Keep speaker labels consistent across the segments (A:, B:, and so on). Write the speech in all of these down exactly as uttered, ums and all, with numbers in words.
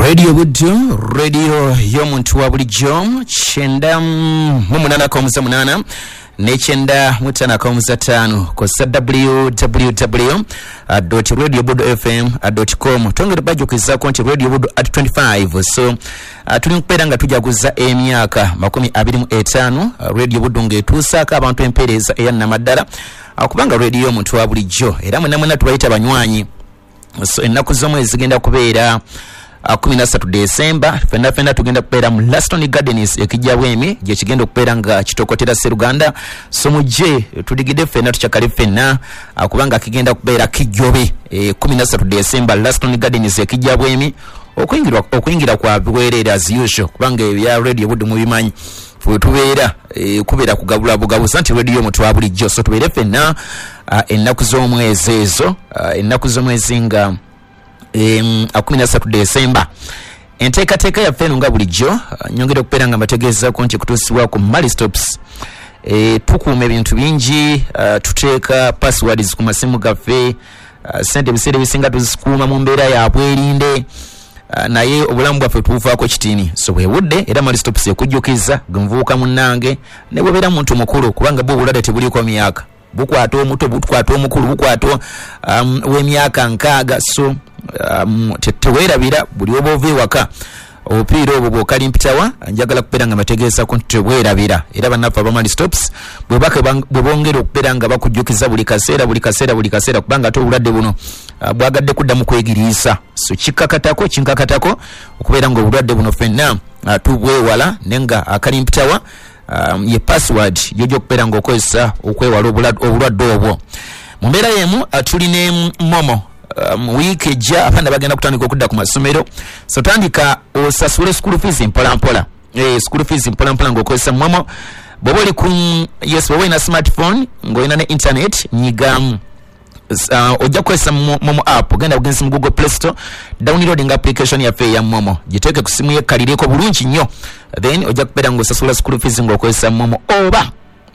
A: Radio Budjo, radio y'omuntu wa bulijjo, chenda mu munana komuza munana, ne chenda mutana komuza tano, kosa w w w dot radio buddo f m dot com. Tongere bajukiza konti Radio Buddo at twenty-five. So uh, tuli nkupera nga tujja kuza emyaka makumi abiri mu etaano, uh, Radio Buddo ngetuusako abantu empeereza eya namaddala, uh, kubanga radio y'omuntu wa bulijjo era mwena mwena tubayita banywanyi. So ennaku z'omwezi zigenda kubeera kumi na ssatu December, fena fena tugenda kubeera mu Laston Gardens ekijja bwemi gye kigenda okubeera nga kitokotera Sseruganda. So mujje tudigide fena tukyakale fena kubanga kigenda kubeera kijjobe e, kumi na ssatu December Laston Gardens ekijja bwemi okuyingira okuyingira kwa bwerera as usual kubanga ya Radio Buddo mubimanyi fwe tubeera e, kubeera kugabula bugabu santi radio mutwa bulijjo. So tubeere fena uh, ennaku z'omwezi ezo uh, ennaku z'omwezi nga Um, kumi na ssatu December. Enteekateeka yaffe eno nga bulijjo, uh, nyongera okubeera nga mbategeeza ko nti kutuusibwa ku Mali Stops. E, tukuuma ebintu bingi, uh, tuteeka passwords ku masimu gaffe, uh, sente biseera bisinga tuzikuuma mu mbeera ya bwerinde, uh, naye obulamu bwaffe tubufaako kitini. So bwebudde era Mali Stops ekujjukiza gwemuvubuka munnange ne bwebeera muntu mukulu kubanga bwo obulwadde tebuliko myaka. Bukwata omuto bukwata omukulu bukwata um, w'emyaka nkaaga. So um, teweerabira buli oba ova ewaka obupiira obwo bw'okalimpitawa njagala kubeera nga bategeeza ko teweerabira era bannaffe aba Mali Stops bwe bongera okubeera nga bakujjukiza buli kaseera buli kaseera buli kaseera kubanga ate obulwadde buno uh, bwagadde kuddamu kwegiriisa. So kikkakatako kinkakatako okubeera nga obulwadde buno ffenna uh, tubwewala nenga akalimpitawa Um, ye password yojo kubeera nga okozesa okwewala obulwadde obwo. Mu mbeera y'emu uh, tulina Momo um, wiiki ejja abaana bagenda kutandika okudda ku masomero. So tandika osasule school fees mpola mpola. Eh, school fees mpola mpola ng'okozesa Momo. Bw'oba oli ku yes bw'oba olina smartphone ng'olina ne internet nyigamu. Uh, ojja kukozesa Momo app genda bugenzi mu Google Play Store, downloading application yaffe ya Momo giteeke ku simu yekalireko bulungi nnyo, then ojja kubeera ng'osasula school fees ng'okozesa Momo oba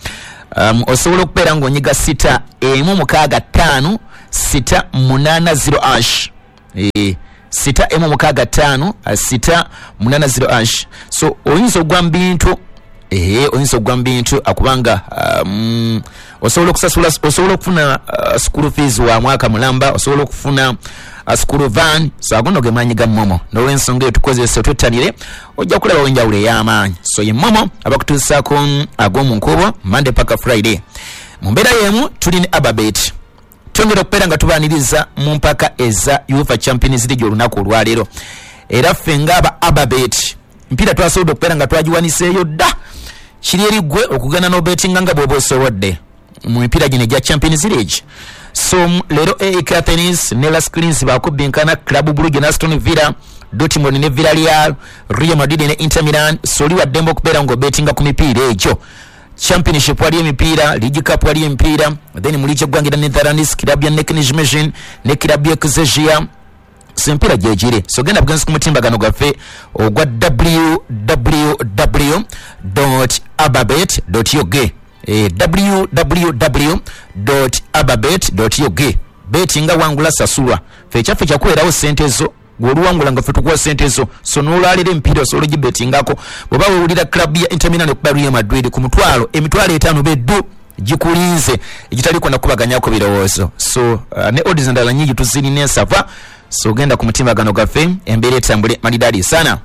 A: um, osobola okubeera ng'onyiga sita emu mukaaga ttaano sita munaana zero ash e, sita emu mukaaga ttaano sita munaana zero ash. So oyinza ogwa mu bintu eh oyinza ogwa mu bintu akubanga um, osobola okusasula osobola okufuna uh, school fees wa mwaka mulamba, osobola okufuna uh, school van. So agono ge manyi ga Momo n'olw'ensonga eyo tukozesa twettanire ojja kulaba wenjawulo ey'amaanyi. So ye Momo abakutuusaako ag'omu nkubo Monday paka Friday. Mu mbeera y'emu tuli ne Ababet. Twongera okubeera nga tubaaniriza mu mpaka eza UEFA Champions League olunaku olwaleero era ffe ng'aba Ababet mpiira twasobodde okubeera nga twagiwaniseeyo dda kiri eri ggwe okugenda n'obetinga nga bw'oba osobodde mu mipiira gino egya Champions League. So leero A E K Athens ne Las Clins bakubinkana Club Brugge na Aston Villa, Dortmund ne Villarreal, Real Madrid ne Inter Milan. So oli waddemba okubeera ng'obetinga ku mipiira egyo. Championship wali emipiira, League Cup wali emipiira, then mu liigi eggwangira Netherlands club ya Nijmegen ne club ya Czechia. So emipiira gyegiri. So genda bugenzi ku mutimbagano gwaffe ogwa w w w dot ababet dot u g eh, w w w dot ababet dot u g. Betinga wangula sasulwa fe kyaffe kyakuweerawo ssente zo gw'oluwangula nga ffe tukuwa ssente zo. So n'olwalira emipiira osobola ogibetingako bw'oba weewulira club ya Inter Milan okuba Real Madrid ku mutwalo emitwalo etaano beddu gikulinze egitaliko nakubaganyako birowoozo. So uh, ne odds endala nnyingi tuzirina ensava. So genda ku mutimbagano gaffe embeera etambule malidali sana.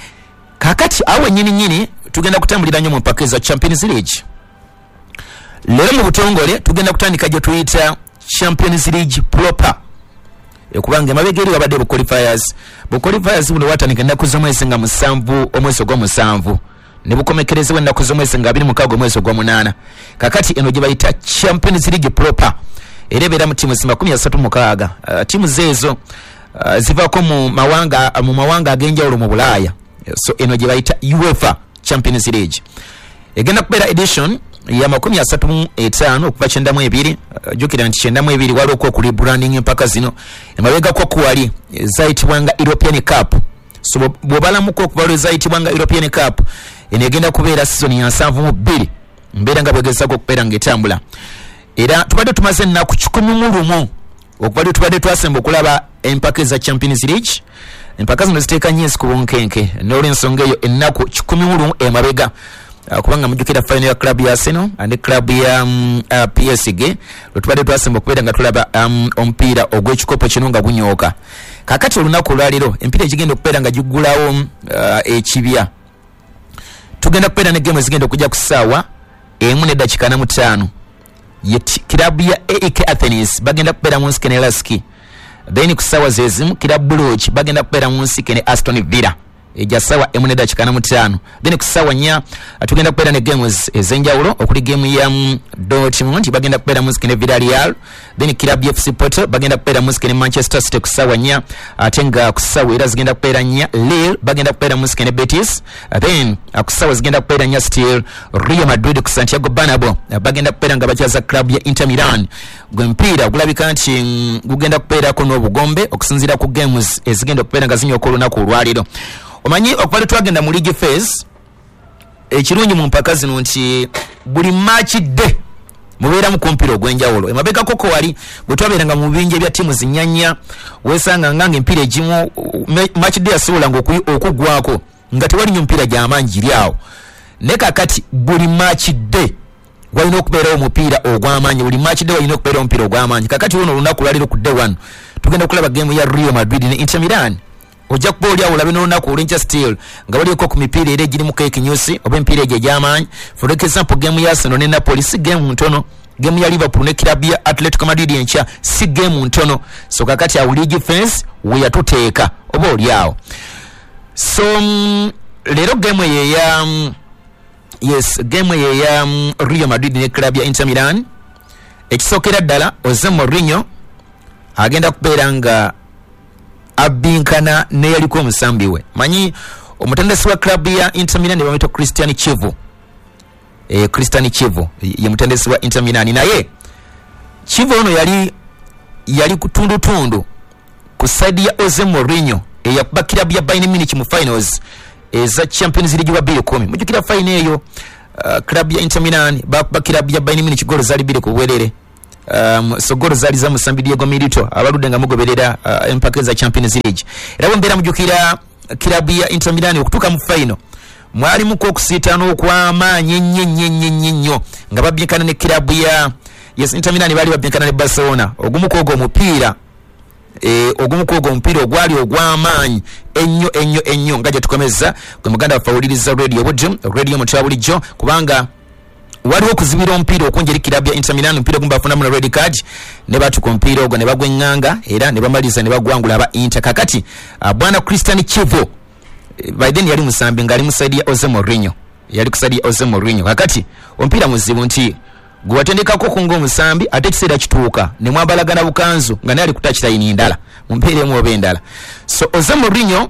A: Kakati awe nyini nyini tugenda kutambulira nnyo mu mpaka za Champions League. Leero mu butongole tugenda kutandika gye tuyita Champions League proper. Ekubanga mabegeri wabadde bu qualifiers. Bu qualifiers buno watandika ennaku z'omwezi nga musanvu omwezi ogwa musanvu ne bukomekerezebwa ennaku z'omwezi nga abiri mukaaga omwezi ogwa munaana. Kakati eno gye bayita Champions League proper era ebeera mu tiimu makumi asatu mukaaga. Uh, tiimu zeezo uh, zivaako mu mawanga mu mawanga ag'enjawulo mu Bulaaya. So eno gye bayita UEFA Champions League. Egenda kubeera edition ya makumi asatu mu etaano okuva kyenda mu ebiri. Uh, jjukira nti kyenda mu ebiri waliwo okuli branding empaka zino emabegako kuwali zayitibwanga European Cup. So bw'obalamuko okuva lwe zayitibwanga European Cup eno egenda kubeera season ya nsanvu mu bbiri mbeera nga bwegezaako okubeera ng'etambula. Era tubadde tumaze ennaku kikumi mu lumu okubali tubadde twasemba okulaba empaka za Champions League. Empaka zino ziteeka nnyo ensiku bunkenke n'olw'ensonga eyo ennaku kikumi mu lumu emabega uh, kubanga mujjukira final ya club ya Arsenal and club ya um, uh, P S G lwe tubadde twasemba okubeera nga tulaba um, omupiira ogw'ekikopo kino nga gunyooka. Kakati olunaku olwaliro empiira egigenda okubeera nga giggulawo uh, ekibya. Tugenda kubeera ne game ezigenda okujja ku ssaawa emu n'eddakiika na mutaano. Kilabu ya A E K Athens bagenda kubeera mu nsike ne Laski. Then ku ssaawa zezimu Kilabu Lodge bagenda kubeera mu nsike ne Aston Villa. Eja ssaawa emu n'eddakiika na mutaano. Then ku ssaawa nnya tugenda kubeera ne games ez'enjawulo okuli game ya um, Dortmund bagenda kubeera mu nsike ne Villarreal. Then Kilabu F C Porto bagenda kubeera mu nsike ne Manchester City ku ssaawa nnya. Ate nga ku ssaawa era zigenda kubeera nnya Lille bagenda kubeera mu nsike ne Betis. Then ku ssaawa zigenda kubeera nnya still Real Madrid ku Santiago Bernabeu bagenda kubeera nga bakyaza club ya Inter Milan. Gwe mpira gulabika nti gugenda kubeerako n'obugombe okusinziira ku games ezigenda okubeera nga zinyooka olunaku olwaliro. Omanyi okubali twagenda mu league phase ekirungi mu mpaka zino nti buli match de mubeera mu kompiro ogw'enjawulo. Emabega koko wali bwe twabeeranga mu bibinja bya ttiimu zinyanya weesanga nga ng'empiira egimu match de yasobola ng'okugwako nga tewali nnyo mpiira gy'amaanyi giri awo. Ne kakati buli match de walina okubeerawo omupiira ogw'amaanyi, buli match de walina okubeerawo omupiira ogw'amaanyi. Kakati luno olunaku lwaliro ku day one tugenda okulaba game ya Real Madrid ne Inter Milan. Ojja kuba oli awo olabe n'olunaku olw'enkya still nga waliko ku mipiira era egiri mu keekinyusi oba empiira egyo egy'amaanyi. For example game ya Arsenal ne Napoli si game ntono, game ya Liverpool ne Club ya Atletico Madrid enkya si game ntono. So kakati awo league fence we yatuteeka oba oli awo. So um, leero game eyo ya um, yes game eyo ya um, Real Madrid ne Club ya Inter Milan. Ekisookera ddala Jose Mourinho agenda kubeera nga abinkana ne yaliko omusambi we. Manyi omutendesi wa club ya Inter Milan ne bamwita Cristiano Chivo. Eh Cristiano Chivo ye mutendesi wa Inter Milan, naye Chivo ono yali yali kutundu tundu ku side ya Jose Mourinho eyakuba club ya Bayern Munich mu finals eza Champions League wa bbiri kumi. Mujukira final eyo uh, club ya Inter Milan bakuba club ya Bayern Munich golo zali bbiri ku bwerere. Um, so golo zali za musambi Diego Milito abaludde nga mugoberera uh, empaka za Champions League. Era bwembera mujukira club ya Inter Milan okutuka mu final mwali muko okusitana okw'amaanyi nnyo nnyo nnyo nnyo nga babyenkana ne club ya yes Inter Milan bali babyenkana ne Barcelona. Ogumu kwogo omupiira eh ogumu kwogo omupiira ogwali ogw'amaanyi ennyo ennyo ennyo nga gye tukomeza gwe muganda wafawuliriza radio Budgem radio Mutwabulijjo kubanga waliwo okuzibira omupiira okunjeri club ya Inter Milan omupiira gumba afuna mu red card ne batu kompiira ogwo ne bagwenganga era ne bamaliza ne bagwangula aba Inter. Kakati uh, bwana Cristiano Chivo by then yali musambi ngali musaidia ya Jose Mourinho yali kusaidia Jose Mourinho. Kakati omupiira muzibu nti gwatendekako kungo musambi ate kiseera kituuka ne mwambalagana bukanzu nga naye ali kutachita ini ndala mumpeere mu obendala. So Jose Mourinho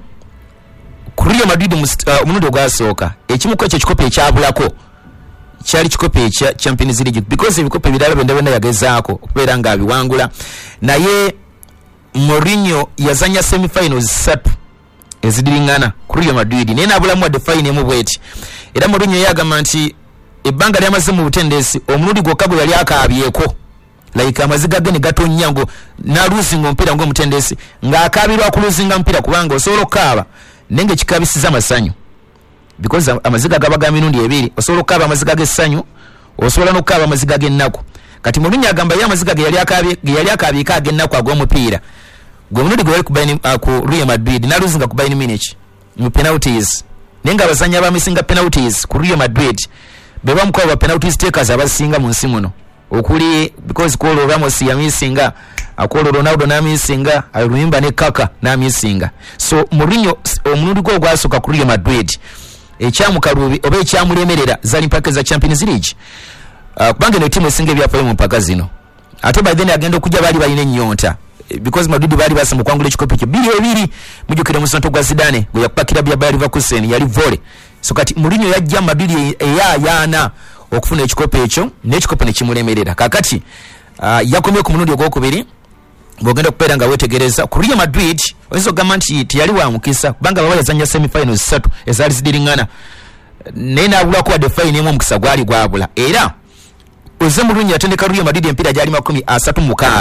A: ku Real Madrid omulundi uh, ogwasooka ekimu ko ekyo kikopo ekyabulako kyali kikopo ekya Champions League because ebikopo ebirala benda benda yagezaako okubeera nga abiwangula, naye Mourinho yazanya semi-finals ssatu ezidiringana ku Real Madrid naye nabulamu wadde fine emu bweti. Era Mourinho yagamba nti ebbanga lyamaze mu butendesi omulundi gwokka gwe yali akaabyeko like amaziga ge ne gatonya ngo naluzinga omupiira ng'omutendesi ng'akaabirwa kuluzinga mpira kubanga osobola okukaaba nenge kikabisiza amasanyu because amaziga gabaga mirundi ebiri osobola okukaaba amaziga g'essanyu osobola n'okukaaba amaziga g'ennaku. Kati Mourinho agamba ye amaziga ge yali akaabye ge yali akaabika ag'ennaku ag'omupiira gwe mulundi gwe yali ku Bayern uh, ku Real Madrid naluzinga ku Bayern Munich mu penalties nenga abazanya abamisinga penalties ku Real Madrid be bamukoba ba penalties takers abasinga mu nsi muno okuli because Kolo Ramos yamisinga akolo Ronaldo namisinga alumimba ne Kaka namisinga. So Mourinho omulundi gwo gwasoka ku Real Madrid ekyamukalubi oba ekyamulemerera zali mpaka za Champions League uh, kubanga no timu esinga ebyafayo mu mpaka zino ate by then agenda okujja bali balina ennyonta because Madrid bali basa mu kwangula ekikopo ekyo bili ebiri mujukira mu santo gwa Zidane gwe yakupakira bya Bayer Leverkusen yali volley. So kati Mourinho yajja Madrid eya yana okufuna ekikopo ekyo n'ekikopo ne kimulemerera. Kakati uh, yakomye ku mulundi ogwokubiri bogenda okubeera nga wetegereza ku Real Madrid oyinza okugamba nti tiyali wa mukisa kubanga baba yazanya semi-finals ssatu ezaali zidiringana naye n'abulako wadde fine emu omukisa gwali gwabula. Era Jose Mourinho yatendeka Real Madrid empiira gyali makumi asatu mukaaga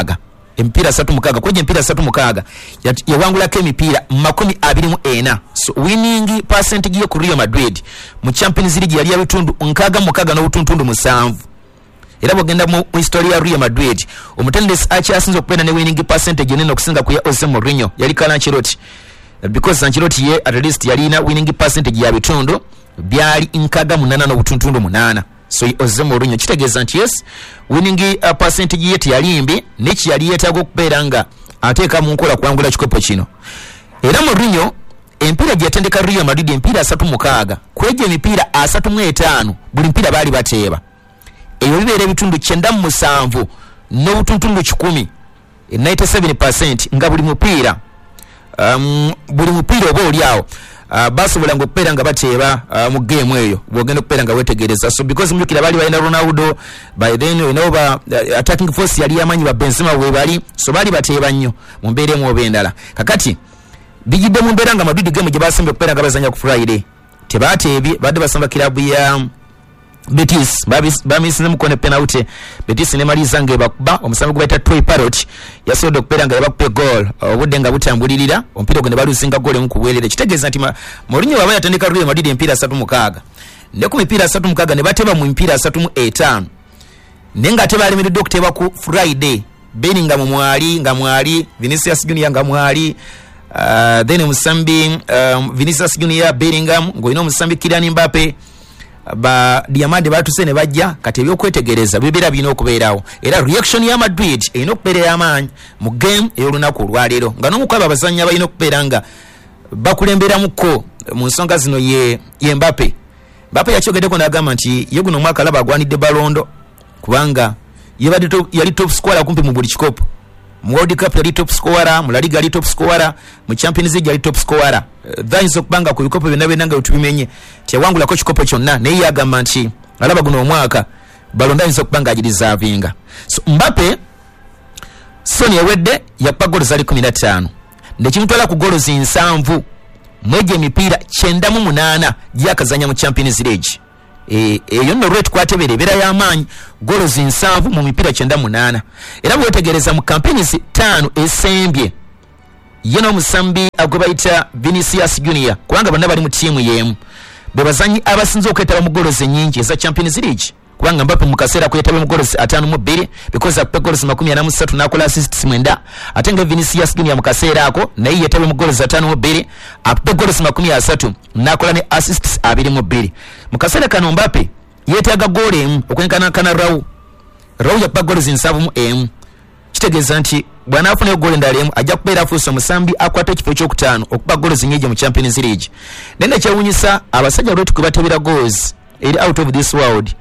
A: emipiira asatu mukaaga kweje emipiira asatu mukaaga yawangulako emipiira makumi abiri mu ena. So winning percentage yo ku Real Madrid mu Champions League yali ya bitundu nkaaga mukaaga n'obutuntundu musanvu. Era bwogenda mu historia ya Real Madrid omutendesi akyasinza okupenda ne winning percentage nene okusinga ku ya Jose Mourinho yali Carlo Ancelotti, because Ancelotti ye at least yalina winning percentage ya bitundu byali nkaaga munana n'obutuntundu munana. So Jose Mourinho kitegeeza nti yes winning uh, percentage ye teyalimbi neki yali yeetaaga okubeera nga ateeka mu nkola kwangula kikopo kino. Era Mourinho empiira gye yatendeka Real Madrid empiira asatu mukaaga kweje emipiira asatu mu etaano buli mpiira baali bateeba. Eyo bibeera ebitundu kyenda mu musanvu n'obutuntundu kikumi ninety-seven percent nga buli mupiira um, buli mupiira oba oliawo uh, basobola nga okubeera nga bateeba uh, mu game eyo bwogenda okubeera nga wetegereza. So because mujukira baali balina Ronaldo by then you know ba uh, attacking force yali yamanyi ba Benzema we bali so baali bateeba nnyo mu mbeera emu oba endala. Kakati bijidde mu mbeera nga Madrid game gye basembe okubeera nga bazanya ku Friday tebateebye badde basamba kilabu ya Betis bamisinze mukone penalty. Betis ne maliza nga bakuba omusambi gwaita Troy Parrott yasobola okubeera nga yabakupe goal obudde nga butambulirira omupiira gwe balusinga goal emu kubwerere. Kitegeeza nti Mourinho baba yatandika Real Madrid empiira asatu mukaaga ne ku mipiira asatu mukaaga ne bateba mu mipiira asatu mu etaano nenga ate balimiridde okuteeba ku Friday Bellingham mwali nga mwali Vinicius Junior nga mwali uh, then omusambi um, Vinicius Junior Bellingham ngoina omusambi Kylian Mbappe ba Diamande batuse ne bajja kati ebyokwetegereza bibera bino okubeerawo. Era reaction ya Madrid erina okubeera y'amaanyi mu game ey'olunaku olwaleero nga n'omukwaba abazannya balina okubeera nga bakulemberamuko mu nsonga zino ye, ye Mbappe. Mbappe yakyogeddeko n'agamba nti ye guno omwaka alaba agwanidde balondo kubanga yali top scorer kumpi mu buli kikopo. Mu World Cup yali top scorer, mu La Liga yali top scorer, mu Champions League yali top scorer. Thayinza okubanga ku bikopo byonna byonna nga tubimenye tewangulako kikopo kyonna naye yagamba nti alaba guno omwaka balonda ayinza okubanga agirizavinga. So Mbappe Sony ewedde yakuba golo zali kumi na ttaano nekimutwala ku golo zinsanvu mwegye emipiira kyenda mu munaana gyakazanya mu Champions League. Eyo nno rate kwatebera ebeera y'amaanyi golo zinsanvu mu mipiira kyenda munaana. Era bwetegereza mu campaigns ttaano esembye ye n'omusambi agwe bayita Vinicius Junior kubanga bonna bali mu ttiimu y'emu be bazanyi abasinze okwetaba mu golo ennyingi eza Champions League kubanga Mbappe mu kaseera kwetaba mu golo ataano mu bbiri because akupe golo makumi ana mu ssatu n'akola assists mwenda ate nga Vinicius Junior mu kaseera ako naye yetaba mu golo ataano mu bbiri akupe golo makumi asatu n'akola ne assists abiri mu bbiri. Mu kaseera kano Mbappe yeetaaga golo emu okwenkanankana Raul Raul yakuba golo nsanvu mu emu. Kitegeeza nti bw'anaafuna golo endala emu ajja kubeera afuuse omusambi akwata ekifo ekyokutaano okuba golo zinnyingi mu Champions League. Naye nekyewuunyisa abasajja lwetu kwe batebera goals eri out of this world.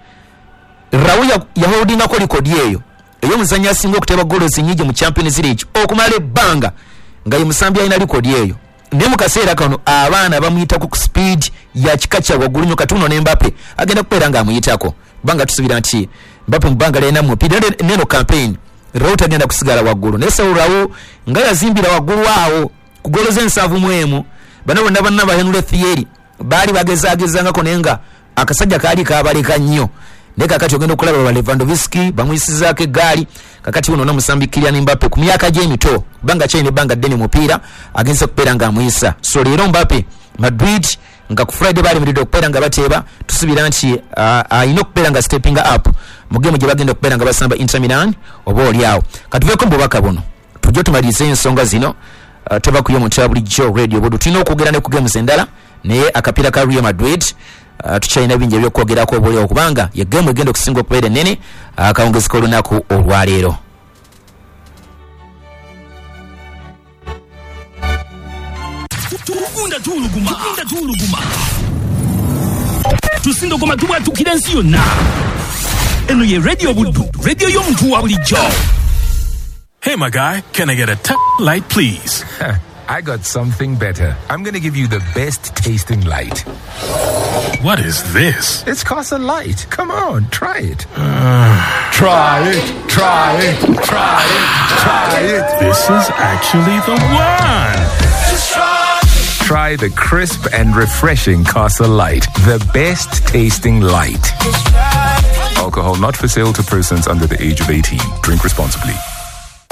A: Raul yaholdingako likodi eyo ey'omuzannyi asinga okuteeba golo zinnyingi mu Champions League okumala ebbanga nga ye musambi alina likodi eyo. Naye mu kaseera kano abaana bamuyitako ku speed ya kika kya waggulu nnyo katuno ne Mbappe agenda kubeera ng'amuyitako kubanga tusuubira nti Mbappe mu bbanga lyalina mu mupiira neno campaign Raul tagenda kusigala waggulu. Naye Saul Raul nga yazimbira waggulu awo ku golo z'ensanvu mu emu bano bonna banna bahenule Thierry baali bagezaagezangako naye nga akasajja kaali kaabaleka nnyo. Naye kakati ogenda okulaba ba Lewandowski bamuyisizaako eggaali kakati uno n'omusambi Kylian Mbappe ku myaka gye emito kubanga kyalina ebbanga ddene mupiira agenza okubeera ng'amuyisa. So leero Mbappe Madrid nga ku Friday baalemeredde okubeera nga bateeba tusuubira nti alina okubeera nga stepping up mu gemu gye bagenda okubeera nga basamba Inter Milan oba oliawo. Katuveeko mu bubaka buno tujje tumalirize ensonga zino uh, teba kuyo mu ntya bulijjo radio bodu tulina okwogera ne ku games endala naye akapiira ka Real Madrid uh, tukyalina bingi ebyokwogerako oba oliawo kubanga ye gemu egenda okusinga okubeera ennene akawungezeko uh, olunaku olwaleero.
B: Tukunda tuluguma, tukunda tuluguma. Tusindo koma tuwa tukirensi yonna. Eno ye radio buddu, radio y'omuntu wa bulijjo.
C: Hey my guy, can I get a t- light please?
D: I got something better. I'm going to give you the best tasting light.
C: What is this?
D: It's Casa Light. Come on, try it.
C: Uh,
D: try it, try it, try it, try it.
C: This is actually the one.
D: Just try. Try the crisp and refreshing Casa Light. The best tasting light. Alcohol not for sale to persons under the age of eighteen. Drink responsibly.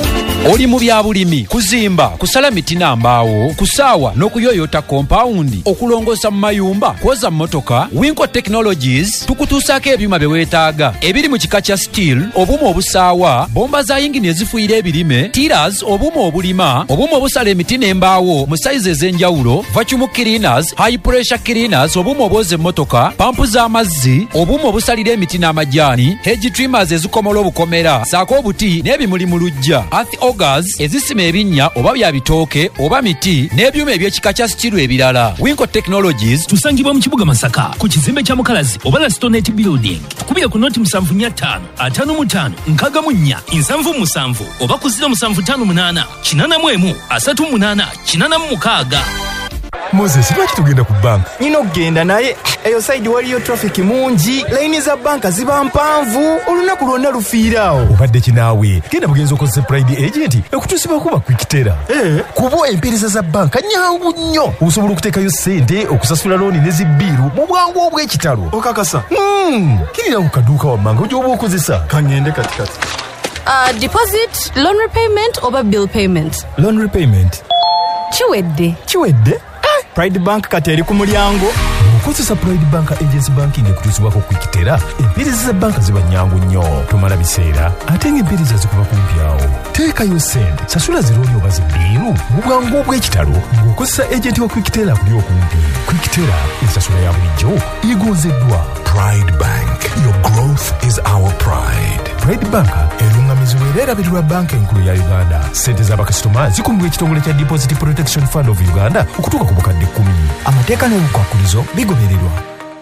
E: oli mu bya bulimi, kuzimba, kusala miti na mbaawo, kusaawa n'okuyoyota kompawundi, okulongoosa mu mayumba, kwoza mmotoka, Winco Technologies tukutuusaako ebyuma bye weetaaga ebiri mu kika kya steel, obuuma obusaawa, bomba za yingini ezifuuyira ebirime, tiras, obuuma obulima, obuuma obusala emiti n'embaawo mu sayizi ez'enjawulo, vacuum cleaners, high pressure cleaners, obuuma obwoza emmotoka, pampu z'amazzi, obuuma obusalira emiti n'amajaani, hedge trimmers ezikomola obukomera, saako obuti n'ebimuli mu luggya, earth augers ezisima ebinnya oba bya bitooke oba miti, n'ebyuma eby'ekika kya steel ebirala. Winco Technologies
B: tusangibwa mu kibuga Masaka ku kizimbe kya Mukalazi oba la Stonette Building. Tukubire ku noti musanvu nnya ttaano ataano mu ttaano nkaaga mu nnya nsanvu mu musanvu oba ku ziro musanvu ttaano munaana kinaana mu emu asatu mu munaana kinaana mu mukaaga.
F: Moses, lwaki tugenda ku banka?
G: Nina okugenda naye eyo side waliyo traffic mungi, layini za banka ziba mpanvu, olunaku lwonna lufiiraawo.
F: Obadde kinaawe genda bugenza okozesa Pride Agent ekutuusiba kuba Quickterra.
G: Eh.
F: Kuba empeereza za banka nyangu nnyo, osobola okuteekayo ssente, okusasula looni ne zibbiiru mu bwangu obw'ekitalo.
G: Okakasa?
F: Mm, kirira ku kaduuka wammanga gy'oba okozesa.
G: Kangende kati kati.
H: Uh, deposit, loan repayment oba bill payment?
F: Loan repayment.
H: Kiwedde.
G: Kiwedde? Pride Bank kati eri ku mulyango.
F: Okozesa Pride Bank Agency Banking ekutuusibwako Quickterra, empeereza za banka ziba nnyangu nnyo, tomala biseera ate ng'empeereza zikuba kumpyawo. Teekayo ssente, sasula zirooni oba zibbiiru mu bwangu obw'ekitalo ng'okozesa agenti wa Quickterra kuli okumpi. Quickterra ensasula ya bulijjo egonzeddwa. Pride Bank, your growth is our pride. Pride Bank erungamizibwa era erabirirwa banka enkulu ya Uganda. Ssente z'abakasitoma zikumbibwa ekitongole kya Deposit Protection Fund of Uganda okutuuka ku bukadde kkumi. Amateeka n'obukwakkulizo bigobererwa.